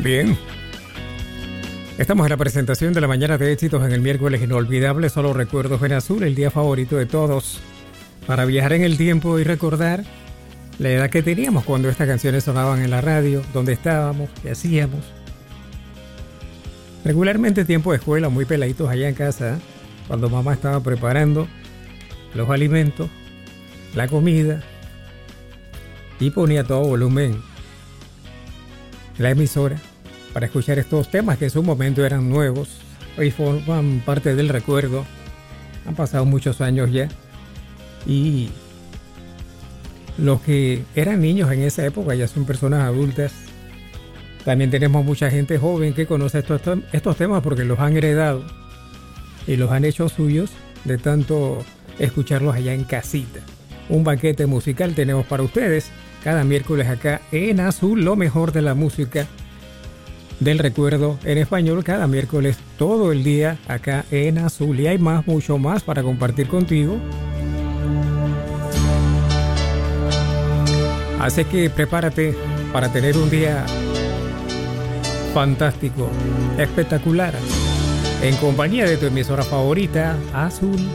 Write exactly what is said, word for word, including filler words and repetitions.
Bien. Estamos en la presentación de la mañana de éxitos en el miércoles inolvidable. Solo recuerdos en azul, el día favorito de todos para viajar en el tiempo y recordar la edad que teníamos cuando estas canciones sonaban en la radio, dónde estábamos, qué hacíamos. Regularmente tiempo de escuela, muy peladitos allá en casa, ¿eh? Cuando mamá estaba preparando los alimentos, la comida, y ponía todo volumen la emisora para escuchar estos temas que en su momento eran nuevos y forman parte del recuerdo. Han pasado muchos años ya y los que eran niños en esa época ya son personas adultas. También tenemos mucha gente joven que conoce estos, estos temas porque los han heredado y los han hecho suyos de tanto escucharlos allá en casita. Un banquete musical tenemos para ustedes cada miércoles acá en Azul, lo mejor de la música del recuerdo en español, cada miércoles todo el día acá en Azul. Y hay más, mucho más para compartir contigo. Así que prepárate para tener un día fantástico, espectacular, en compañía de tu emisora favorita, Azul.